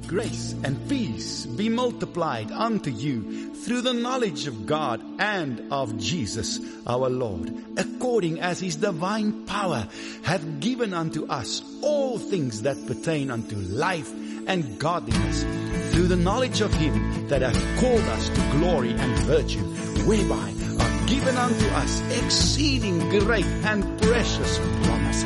Grace and peace be multiplied unto you through the knowledge of God and of Jesus our Lord, according as his divine power hath given unto us all things that pertain unto life and godliness, through the knowledge of him that hath called us to glory and virtue, whereby are given unto us exceeding great and precious promises,